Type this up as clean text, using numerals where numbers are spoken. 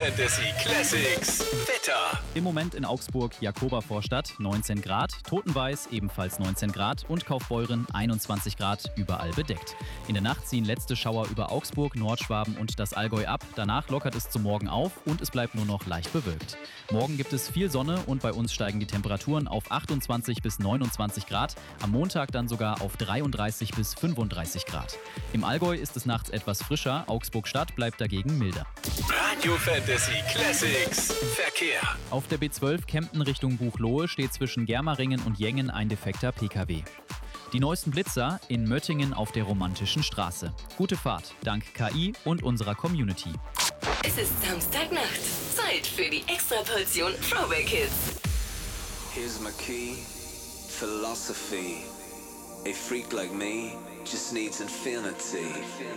Fantasy Classics Wetter. Im Moment in Augsburg Jakoba-Vorstadt 19 Grad, Totenweiß ebenfalls 19 Grad und Kaufbeuren 21 Grad, überall bedeckt. In der Nacht ziehen letzte Schauer über Augsburg, Nordschwaben und das Allgäu ab. Danach lockert es zum Morgen auf und es bleibt nur noch leicht bewölkt. Morgen gibt es viel Sonne und bei uns steigen die Temperaturen auf 28 bis 29 Grad. Am Montag dann sogar auf 33 bis 35 Grad. Im Allgäu ist es nachts etwas frischer, Augsburg-Stadt bleibt dagegen milder. Radio Fantasy Classics Verkehr. Auf der B12 Kempten Richtung Buchloe steht zwischen Germeringen und Jengen ein defekter PKW. Die neuesten Blitzer in Möttingen auf der Romantischen Straße. Gute Fahrt, dank KI und unserer Community. Es ist Samstagnacht. Zeit für die Extraportion Throwback Hits. Here's my key, philosophy. A freak like me just needs infinity.